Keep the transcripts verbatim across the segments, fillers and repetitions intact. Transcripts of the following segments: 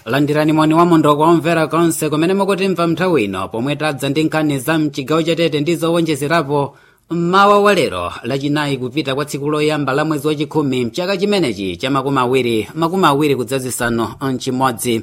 landirani moni wa mondo kwa omvera konse kumene mukutimva mnthawi ino pomwe tadza ndi nkhani za mchigawo chatete ndi zowonjezerapo mmawa wa lero lachinayi kupita kwa tsiku loyamba la mwezi wachikhumi mchaka chimenechi cha makumi awiri makumi awiri kudzazisanu mchimodzi.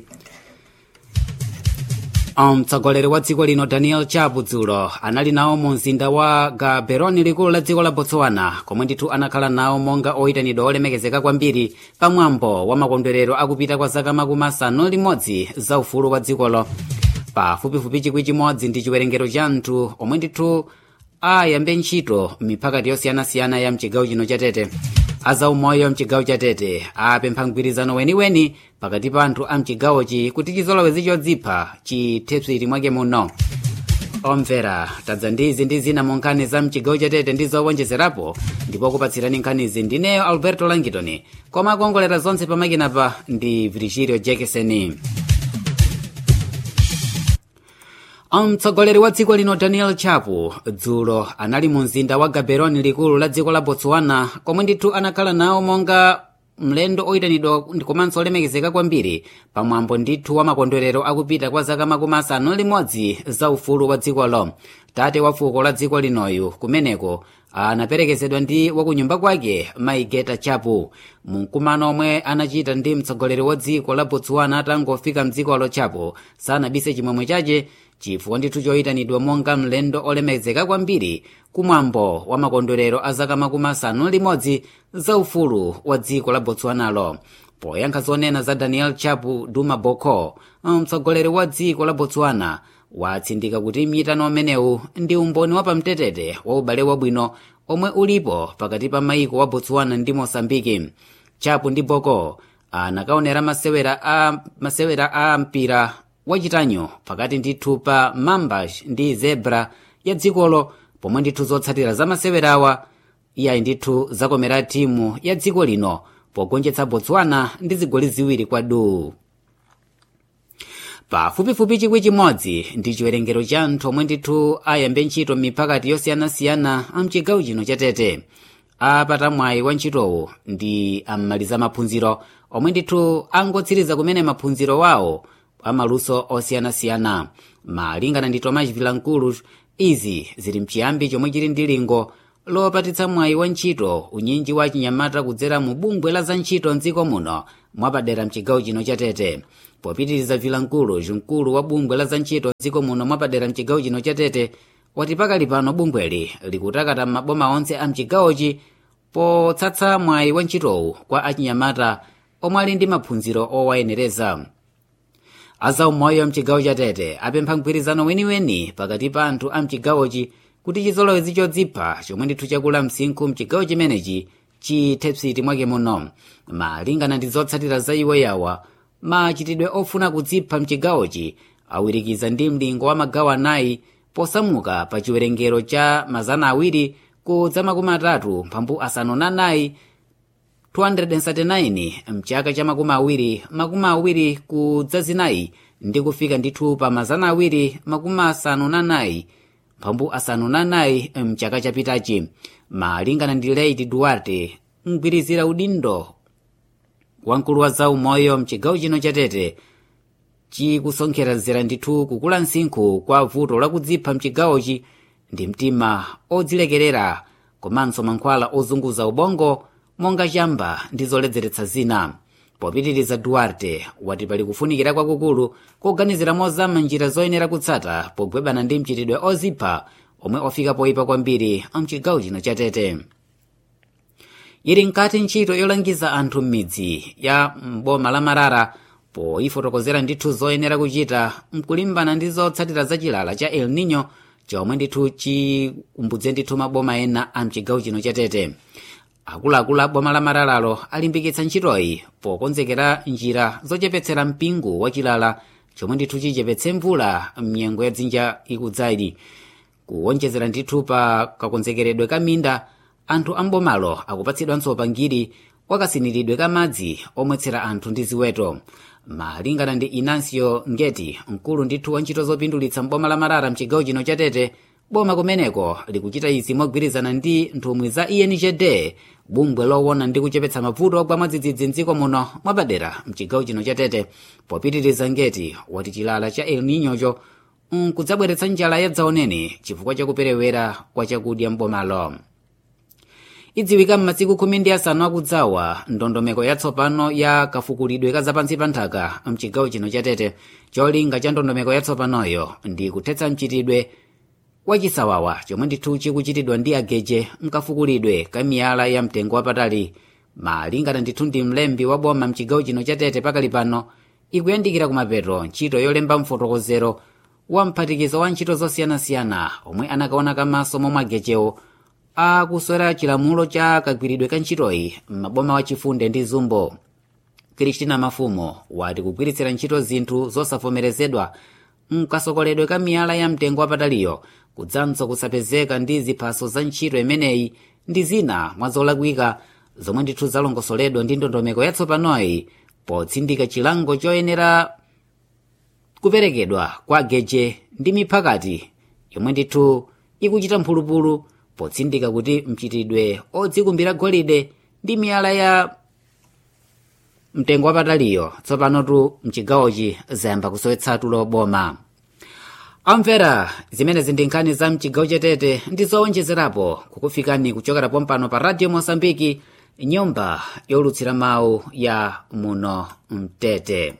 mtsogoleri wa dziko lino Daniel Chapo dzulo anali nawo mu mzinda wa Gaborone likulu la dziko la Botswana komwe ndithu anakhala nawo monga oyitanidwa olemekezeka kwambiri pamwambo wa makondwerero akupita kwa zaka makumi asanu limodzi za ufulu wa dzikolo. pafupifupi chikwi chimodzi ndi chiwerengero cha anthu omwe ndithu ayambe ntchito miphakati yosiyanasiyana ya mchigawo chino chatete. azaumoyo mchigawo chatete apempha mgwirizano weniweni pakati pa anthu a mchigawochi kuti chizolowezi chodzipha chithepsiri mwake muno. omvera tadza ndizi ndi zina mu nkhani za mchigawo chatete ndi zowonjezerapo ndipo kupatsirani nkhanizi ndineyo Alberto Langitoni koma akuongolera zonse pamakinapa ndi Virgilio Jackson. mtsogoleri wa dziko lino Daniel Chapo dzulo anali mu mzinda wa Gaborone likulu la dziko la Botswana komwe ndithu anakhala nawo monga mlendo oyitanidwa komanso olemekezeka kwambiri pamwambo ndithu wa makondwerero akupita kwa zaka makumi asanu limodzi za ufulu wa dzikolo. tate wa fuko la dziko linoyu kumeneko anaperekezedwa ndi wakunyumba kwake Maigeta Chapo. mkumano omwe anachita ndi mtsogoleri wa dziko la Botswana atangofika mdzikolo Chapo sanabise chimwemwe chache chifukwa ndithu choyitanidwa monga mlendo olemekezeka kwambiri kumwambo wa makondwerero a zaka makumi asanu limodzi za ufulu wa dziko la Botswanalo. poyankha zonena za Daniel Chapo Duma Boko, mtsogoleri wa dziko la Botswana watsindika kuti mnyitano umenewu ndi umboni wapamtetete wa ubale wabwino omwe ulipo pakati pa maiko wa Botswana ndi Mosambiki. Chapo ndi Boko anakaonera masewera a masewera a mpira wachitanyo pakati ndithu pa Mambash ndi Zebra ya dzikolo pomwe ndithu zotsatira za masewerawa iyayi ndithu zakomera timu ya dziko lino pogonjetsa Botswana ndi zigoli ziwiri kwa du. pafupifupi chikwi chimodzi ndi chiwerengero cha anthu omwe ndithu ayambe ntchito miphakati yosiyanasiyana amchigawo chino chatete. apata mwayi wa ntchitowo ndi amaliza maphunziro omwe ndithu angotsiriza kumene maphunziro wawo amaluso osiyanasiyana. malingana ndi Tomas Vilankulu izi zili mchiyambi chomwe chili ndi lingo lopatitsa mwayi wa ntchito unyinji wa chinyamata kudzera mu bungwe la za ntchito mdziko muno mwapadera mchigawo chino chatete. popitiriza Vilankulu mkulu wa bungwe la za ntchito mdziko muno mwapadera mchigawo chino chatete wati pakali pano bungweli likutakata maboma onse a mchigawochi potsatsa mwayi wa ntchitowu kwa achinyamata omwe ali ndi maphunziro owayenereza. azaumoyo mchigawo chatete apempha mgwirizano weniweni pakati pa anthu a mchigawochi kuti chizolowezi chodzipha chomwe ndithu chakula msinkhu mchigawo chimenechi chithepsiri mwake muno. malingana ndi zotsatira za iwo yawa machitidwe ofuna kudzipha mchigawochi awirikiza ndi mlingo wa magawo anayi posamuka pa chiwerengero cha mazana awiri kudza makumi atatu mphambu asanu na nayi two hundred thirty-nine mchaka cha makumi awiri makumi awiri kudza zinayi ndi kufika ndithu pa mazana awiri makumi asanu na nayi mphambu asanu na nayi mchaka chapitachi. malingana ndi Lady Duarte mgwirizira udindo wamkulu wa zaumoyo mchigawo chino chatete chikusonkhezera ndithu kukula msinkhu kwa vuto lakudzipha mchigawochi ndi mtima odzilekerera komanso mankhwala ozunguza ubongo monga chamba ndi zoledzeretsa zina. popitiriza Duarte wati pali kufunikira kwakukulu kuganizira mozama njira zoyenera kutsata pogwebana ndi mchitidwe ozipha omwe ofika poyipa kwambiri mchigawo chino chatete. ili nkati ntchito yolangiza anthu m'midzi ya mboma la Marara poifotokozera ndithu zoyenera kuchita mkulimbana ndi zotsatira za chilala cha El Nino chomwe ndithu chikumbudze ndithu maboma ena a mchigawo chino chatete. akuluakulu a boma la Mararalo alimbikitsa ntchitoyi pokonzekera njira zochepetsera mpingo wa chilala chomwe ndithu chichepetse mvula mnyengo ya dzinja ikudzayi. kuwonjezera ndithu pa kakonzekeredwe ka minda anthu ambomalo akupatsidwanso pangiri wakasiniridwe ka madzi omwetsera anthu ndi ziweto. malingana ndi Inancio Ngeti mkulu ndithu wa ntchito zopindulitsa mboma la Marara mchigawo chino chatete boma kumeneko likuchita izi mogwirizana ndi nthumwi za E N G D, bungwe lowona ndi kuchepetsa mavuto ogwa mwadzidzidzi mdziko muno mwapadera mchigawo chino cha Tete, popitiriza ngeti wati chilala cha El Niñocho nkudzabweretsa njala yadzaoneni chifukwa chakuperewera kwa chakudya mbomalo. Idziwika m'masiku khumi ndi asanu akudzawa ndondomeko yatsopano ya kafukulidwe ka zapansi pa nthaka mchigawo chino cha Tete. Cholinga cha ndondomeko yatsopanoyo ndi kuthetsa mchitidwe wachisawawa chomwe ndithu chikuchitidwa ndi ageje mkafukulidwe ka miyala ya mtengo wapatali. Malingana ndithu ndi mlembi wa boma mchigawo chino cha Tete pakali pano ikuyandikira kumapeto ntchito yolemba mfotokozero wa mphatikizo wa ntchito zosiyanasiyana omwe anakaona kamaso momwe agejewo akuswera chilamulo cha kagwiridwe ka ntchitoyi m'maboma wa Chifunde ndi Zumbo. Kristina Mafumo wati kugwiritsira ntchito zinthu zosavomerezedwa mkasokoledwe ka miyala ya mtengo wapataliyo kudzanso kusapezeka ndi ziphaso za ntchito imeneyi ndi zina mwa zolakwika zomwe ndithu zalongosoledwa ndi ndondomeko yatsopanoyi potsindika chilango choyenera kuperekedwa kwa ageje ndi miphakati yomwe ndithu ikuchita mphulupulu potsindika kuti mchitidwe odzikumbira golide ndi miyala ya mtengo wapataliyo tsopanotu mchigawochi zayamba kusowetsatu loboma. Amvera, zimenezi ndi nkhani za mchigawo cha Tete ndi zowonjezerapo kukufikani kuchokera pompano pa Radio Mosambiki, nyumba yolutsira mawu ya muno mtete.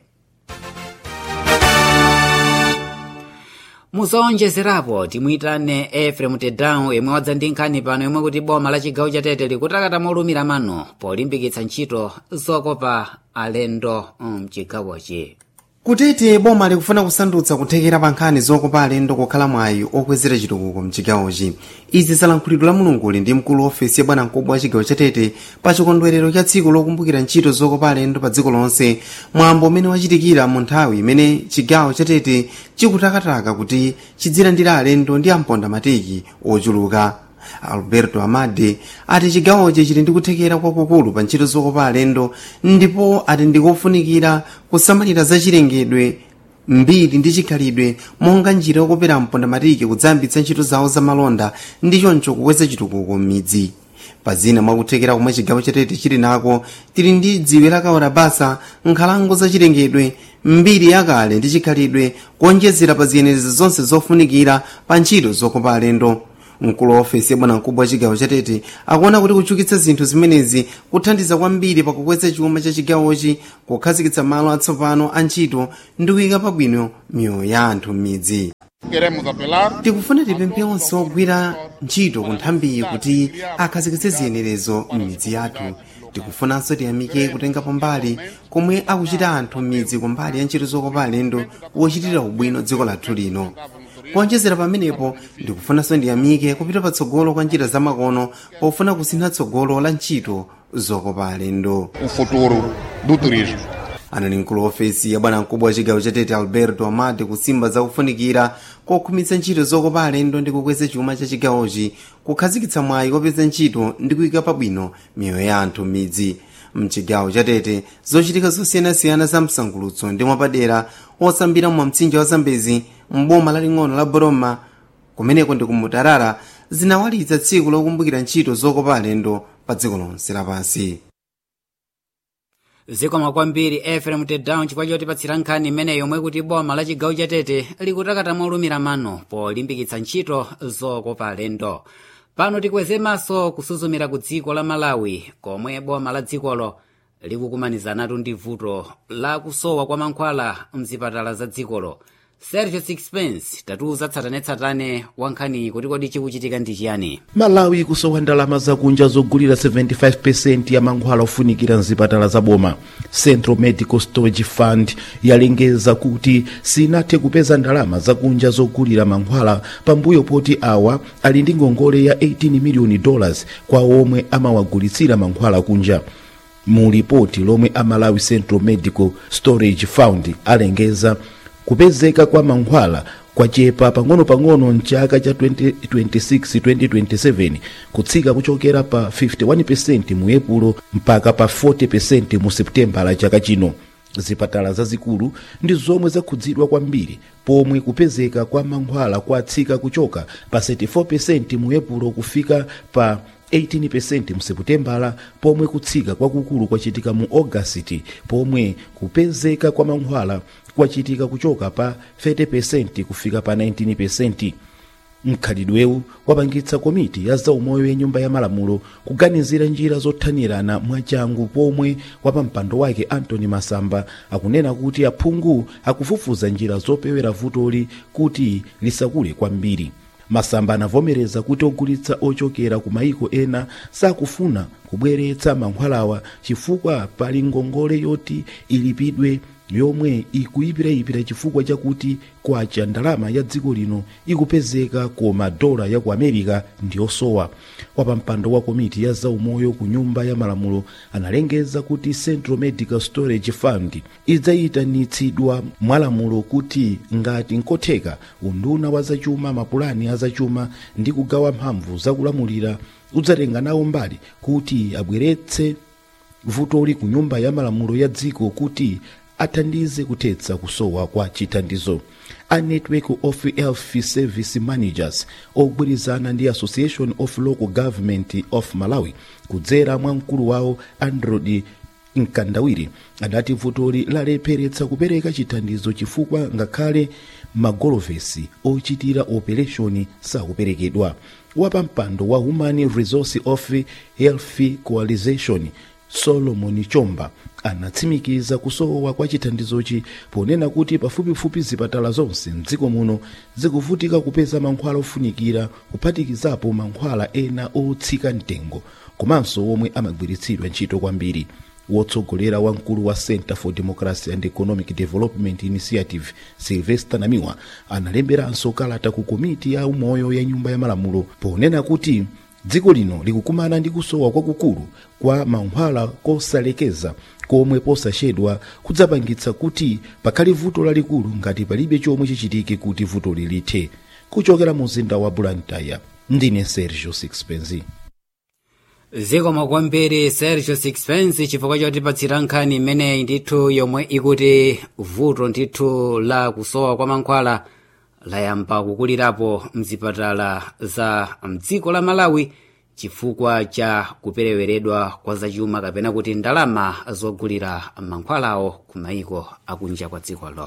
Muzowonjezerapo timuyitane Efrem Tedown yemwe wadza ndi nkhani pano yomwe kuti boma la chigawo cha Tete likutakata molumira mano polimbikitsa ntchito zokopa alendo mchigawochi. Kutete boma likufuna kusandutsa kuthekera pa nkhani zokopa alendo kukhala mwayi okwezera chitukuko mchigawochi. Izi zalankhulidwe la mulunguli ndi mkulu wa ofesi ya bwanamkubwa wa chigawo cha Tete pa chikondwerero cha tsiku lokumbukira ntchito zokopa alendo pa dziko lonse, mwambo umene wachitikira mu nthawi imene chigawo cha Tete chikutakataka kuti chidzilandira alendo ndi amponda matiki ochuluka. Alberto Amade ati chigawochi chili ndi kuthekera kwakukulu pa ntchito zokopa alendo, ndipo ati ndikofunikira kusamalira zachilengedwe mbiri ndi chikhalidwe monga njira yokopera amponda matiki kudzayambitsa ntchito zawo zamalonda ndi choncho kukweza chitukuko m'midzi. Pazina mwakuthekera komwe chigawo cha Tete chili nako tili ndi dziwe lakaora basa, nkhalango zachilengedwe, mbiri yakale ndi chikhalidwe, kuonjezera pa ziyenerezi zonse zofunikira pa ntchito zokopa alendo. Mkulu wa ofesi ya bwanamkubwa wa chigawo cha Tete akuona kuti kuchukitsa zinthu zimenezi kuthandiza kwambiri pakukweza chuma cha chigawochi, kukhazikitsa malo atsopano a ntchito ndi kuyika pabwino miyoyo ya anthu m'midzi. Tikufuna tipemphe onse ogwira ntchito ku nthambiyi kuti akhazikitse ziyenerezo m'midzi yathu. Tikufunanso tiyamike kutengapo mbali komwe akuchita anthu m'midzi kumbali ya ntchito zokopa alendo wochitira ubwino dziko lathu lino. Kuonjezera pamenepo ndikufunanso ndiyamike kupita patsogolo kwa njira zamakono pofuna kusintha tsogolo la ntchito zokopa alendo. Anali mkulu wa ofesi ya bwanamkubwa wa chigawo cha Tete Alberto Amade kusimba zakufunikira kokhumitsa ntchito zokopa alendo ndi kukweza chuma cha chigawochi, kukhazikitsa mwayi kopeza ntchito ndi kuyika pabwino miyoyo ya anthu m'midzi. Mchigawo cha Tete zochitika zosiyanasiyana za msangulutso ndi mwapadera osambira mwa mtsinje wa Zambezi mboma laling'ono la Boroma kumeneko ndi kumutarara zinawalitsa tsiku lokumbukira ntchito zokopa alendo pa dziko lonse lapansi. Zikomo kwambiri Efrem Tedown chifukwa chotipatsira nkhani imene yomwe kuti boma la chigawo cha Tete likutakata molumira mano polimbikitsa ntchito zokopa alendo. Pano tikweze maso kusuzumira ku dziko la Malawi komwe boma la dzikolo likukumanizanatu ndi vuto la kusowa kwa mankhwala mzipatala za dzikolo. Sergio Sixpence tatuza tsatanetsatane wankhani kuti kodi chikuchitika ndi chiyani. Malawi kusowa ndalama zakunja zogulira seventy-five percent ya mankhwala ofunikira mzipatala za boma. Central Medical Storage Fund yalengeza kuti sinathe kupeza ndalama zakunja zogulira mankhwala pambuyo poti awa ali ndi ngongole ya eighteen million dollars kwa omwe amawagulitsira mankhwala kunja. Mu ripoti lomwe a Malawi Central Medical Storage Fund alengeza kupezeka kwa mankhwala kwachepa pang'ono-pang'ono mchaka cha twenty twenty-six twenty twenty-seven kutsika kuchokera pa fifty-one percent mu Epulo mpaka pa forty percent mu Septemba la chaka chino. zipatala zazikulu ndi zomwe zakhudzidwa kwambiri, pomwe kupezeka kwa mankhwala kwatsika kuchoka pa thirty-four percent mu Epulo kufika pa eighteen percent mu Seputembala, pomwe kutsika kwakukulu kwachitika mu August, pomwe kupezeka kwa mankhwala kwachitika kuchoka pa thirty percent kufika pa nineteen percent. Mkhalidwewu wapangitsa komiti ya zaumoyo ya nyumba ya malamulo kuganizira njira zothanirana mwachangu, pomwe wapampando wake Anthony Masamba akunena kuti aphungu akufufuza njira zopewera vutoli kuti lisakule kwambiri. Masamba anavomereza kuti ogulitsa ochokera ku maiko ena sakufuna kubweretsa mankhwalawa chifukwa pali ngongole yoti ilipidwe yomwe ikuyipirayipira chifukwa chakuti kwacha ndalama ya dziko lino ikupezeka koma dola ya ku America ndiyosowa. Wapampando wa komiti ya zaumoyo ku nyumba ya malamulo analengeza kuti Central Medical Storage Fund idzayitanitsidwa mwalamulo kuti ngati nkotheka unduna wa zachuma, mapulani a zachuma ndi kugawa mphamvu zakulamulira udzatenga nawo mbali kuti abweretse vutoli ku nyumba ya malamulo ya dziko kuti athandize kuthetsa kusowa kwa chithandizo. A network of health service managers ogwirizana ndi Association of Local Government of Malawi kudzera mwa mkulu wawo Andrew Nkandawiri adati vutoli lalepheretsa kupereka chithandizo chifukwa ngakhale magolovesi ochitira operation sakuperekedwa. Wapampando wa Human Resource of Health Coalition Solomon Chomba anatsimikiza kusowa kwa chithandizochi ponena kuti pafupifupi zipatala zonse mdziko muno zikuvutika kupeza mankhwala ofunikira, kuphatikizapo mankhwala ena otsika mtengo komanso omwe amagwiritsidwa ntchito kwambiri. Wotsogolera wamkulu wa Center for Democracy and Economic Development Initiative Sylvester Namiwa analemberanso kalata ku komiti ya umoyo ya nyumba ya malamulo ponena kuti dziko lino likukumana ndi kusowa kwakukulu kwa mankhwala kosalekeza komwe posachedwa kudzapangitsa kuti pakhale vuto lalikulu ngati palibe chomwe chichitike kuti vuto lilithe. Kuchokera mu mzinda wa Blantyre, ndine Sergio Sixpence. Zikomo kwambiri Sergio Sixpence chifukwa chotipatsira nkhani imeneyi ndithu yomwe ikuti vuto ndithu la kusowa kwa mankhwala layamba kukulirapo mzipatala za mdziko la Malawi chifukwa cha kupereweredwa kwa zachuma kapena kuti ndalama zogulira mankhwalawo ku maiko akunja kwa dzikolo.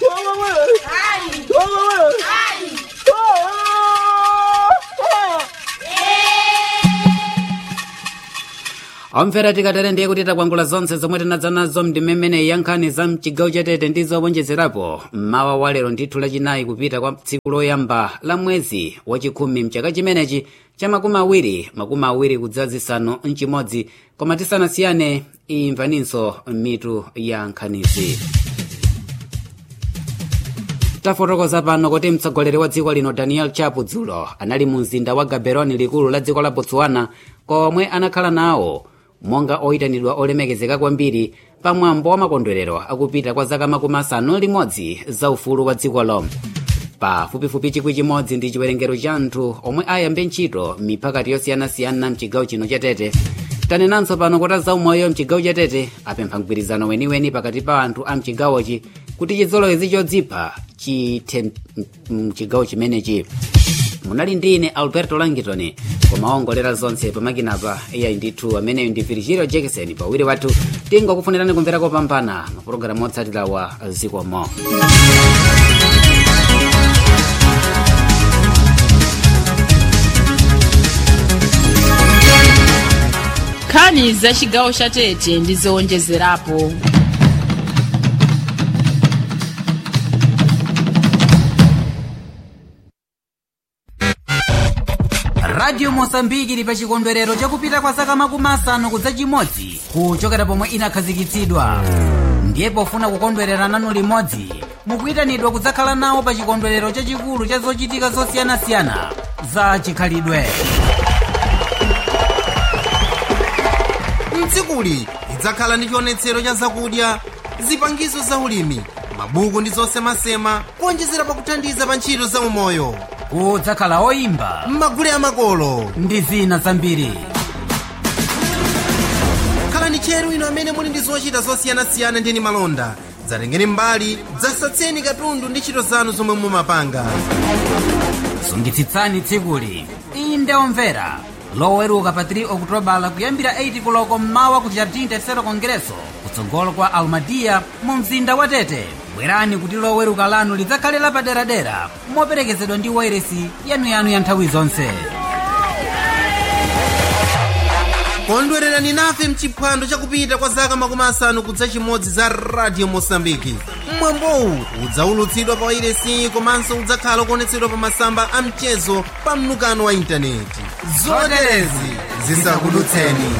Omvera tikatera ndiye kuti takwangula zonse zomwe tinadza nazo mndimemene ya nkhani za mchigawo cha Tete ndi zowonjezerapo mmawa wa lero ndithu lachinayi kupita kwa tsiku loyamba la mwezi wachikhumi mchaka chimenechi cha makumi awiri makumi awiri kudzazisanu mchimodzi. Koma tisanasiyane imvaninso mitu ya nkhanizi. Tafotokoza pano kuti mtsogoleri wa dziko lino Daniel Chapo dzulo anali mu mzinda wa Gaborone likulu la dziko la Botswana komwe anakhala nawo monga oyitanidwa olemekezeka kwambiri pamwambo wa makondwerero akupita kwa zaka makumi asanu limodzi za ufulu wa dzikolo. Pafupifupi chikwi chimodzi ndi chiwerengero cha anthu omwe ayambe ntchito mipakati yosiyanasiyana mchigawo chino cha Tete. Tanenanso pano kuti zaumoyo mchigawo cha Tete apempha mgwirizano weniweni pakati pa anthu a mchigawochi kuti chizolowezi chodzipha chithe mchigawo chimenechi. Munali ndine Alberto Langitoni kumaongolera zonse pamakinapa iya ndithu ameneyo ndi Virgilio Jackson pawiri wathu tingokufunirani kumvera kopambana mapulogalamu otsatira wa Zikomo. Nkhani za chigawo cha Tete ndi zowonjezerapo. Radio Mosambiki ili pa chikondwerero chakupita kwa zaka makumi asanu kudza chimodzi kuchokera pomwe inakhazikitsidwa. Ndiye pofuna kukondwerera nanu limodzi mukuyitanidwa kudzakhala nawo pa chikondwerero chachikulu cha zochitika zosiyanasiyana za chikhalidwe. Tsikuli lidzakhala ndi chionetsero cha zakudya, zipangizo za ulimi, mabuku ndi zosemasema kuonjezera pakuthandiza pa ntchito za umoyo. Kudzakhala oyimba, magule amakolo ndi zina zambiri. Khalani tcheru ino amene muli ndi zochita zosiyanasiyana ndi malonda, dzatengeni mbali, dzasatseni katundu ndi ntchito zanu zomwe mumapanga. Sungitsitsani tsikuli. Inde omvera, loweruka pa three okutobala kuyambira eight koloko mmawa ku Jardim Terceiro Congresso kutsogolo kwa Almadia mu mzinda wa Tete. Bwerani kuti loweruka lanu lidzakhale lapaderadera moperekezedwa ndi wairesi yanuyanu ya nthawi zonse. Kondwererani nafe mchiphwando chakupita kwa zaka makumi asanu kudza chimodzi za Radio Mosambiki. Mwambowu udzaulutsidwa pa wairesi komanso udzakhala kuonetsedwa pa masamba a mchezo pa mnukano wa intaneti. Zoterezi zisakudutseni.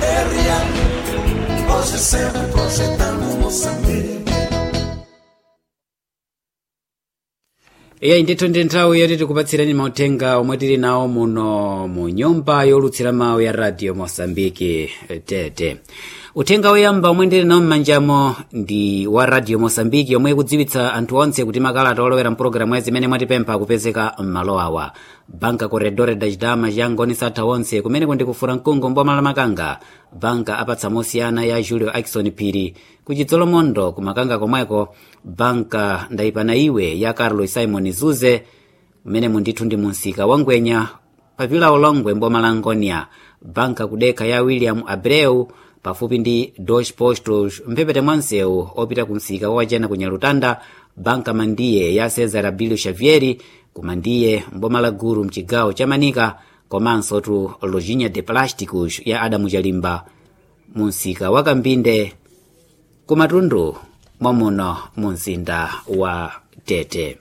Iya ndithu ndi nthawi yoti tikupatsireni mauthenga omwe tili nawo muno mu nyumba yolutsira mawu ya Radio Mosambiki Tete. Uthenga woyamba omwe ndili nawo m'manjamo ndi wa Radio Mosambiki omwe ikudziwitsa anthu onse kuti makalata olowera mpulogalamu ya zimene mwatipempha kupezeka m'malo awa. Banka Corredore da Chidama chiyangoni satha onse kumene kundikufura mkungu mboma la Makanga. Banka apatsa mosiyana ya Julio Ackson Phiri kuchidzolo mondo kumakanga komweko. Banka ndayipana iwe ya Carlos Simon Zuze kumene mundithu ndi munsika wa Ngwenya pavila olongwe mboma la Ngonia. Banka kudeka ya William Abreu pafupi ndi Deutsche Post mphepete mwansewu opita kumsika wawachena ku Nyalutanda. Banka Mandiye ya Cesar Abilio Xavieri kumandiye mboma la Guru mchigawo cha Manika, komanso tu Lojinha de Plásticos ya Adamu Chalimba munsika wa Kambinde kumatundu mwamuno mumzinda wa Tete.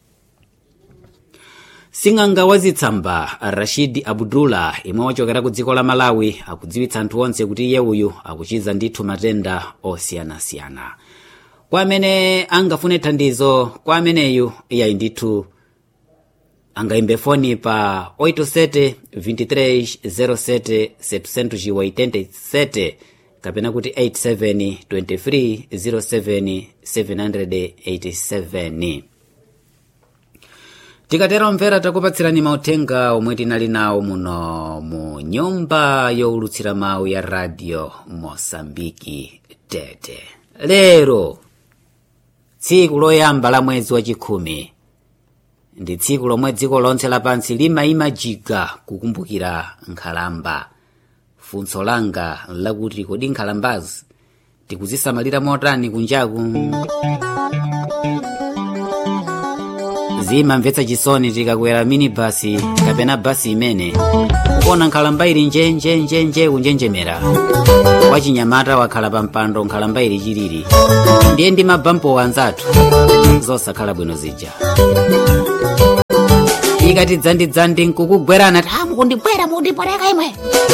Sing'anga wazitsamba Rashid Abdullah imwe wachokera ku dziko la Malawi akudziwitsa anthu onse kuti iye uyu akuchiza ndithu matenda osiyanasiyana. Kwa amene angafune thandizo kwa ameneyu iyayi ndithu angayimbe foni pa eight sete vinte e três zero sete setecentos e oitenta e sete kapena kuti eight seven two three zero seven seven eight seven. Tikatero mvera takupatsirani mauthenga omwe tinali nawo muno mu nyumba youlutsira mawu ya Radio Mosambiki Tete. Lero tsiku loyamba la mwezi wachikhumi ndi tsiku lomwe dziko lonse lapansi limayimajiga kukumbukira nkhalamba. Funso langa lakuti kodi nkhalambazi tikuzisamalira motani kunjaku? Zimamvetsa chisoni tikakwera minibasi kapena basi imene kuona nkhalamba ili njenjenjenje kunjenjemera. Wachinyamata wakhala pa mpando nkhalamba ili chilili ndiye ndi mabampo anzathu zosakhala bwino zija. Ikati dzandidzandi nkukugwerana tamu kundibwera mundiporeka imwe.